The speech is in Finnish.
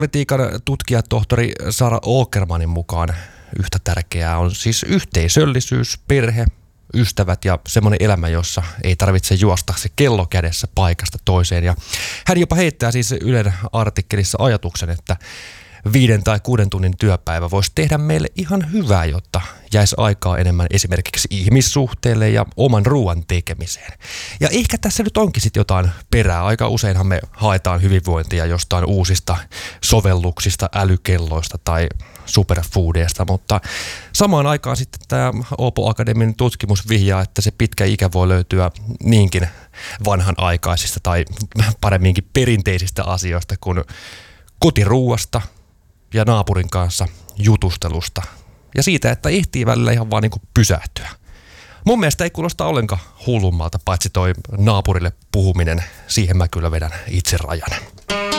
Politiikan tutkija tohtori Sara Åkermanin mukaan yhtä tärkeää on siis yhteisöllisyys, perhe, ystävät ja semmoinen elämä, jossa ei tarvitse juosta se kello kädessä paikasta toiseen. Ja hän jopa heittää siis Ylen artikkelissa ajatuksen, että 5 tai 6 tunnin työpäivä voisi tehdä meille ihan hyvää, jotta jäisi aikaa enemmän esimerkiksi ihmissuhteelle ja oman ruoan tekemiseen. Ja ehkä tässä nyt onkin sitten jotain perää. Aika useinhan me haetaan hyvinvointia jostain uusista sovelluksista, älykelloista tai superfoodeista, mutta samaan aikaan sitten tämä Åbo Akademin tutkimus vihjaa, että se pitkä ikä voi löytyä niinkin vanhanaikaisista tai paremminkin perinteisistä asioista kuin kotiruuasta ja naapurin kanssa jutustelusta ja siitä, että ehtii välillä ihan vaan niin kuin pysähtyä. Mun mielestä ei kuulosta ollenkaan hullummalta, paitsi toi naapurille puhuminen. Siihen mä kyllä vedän itse rajan.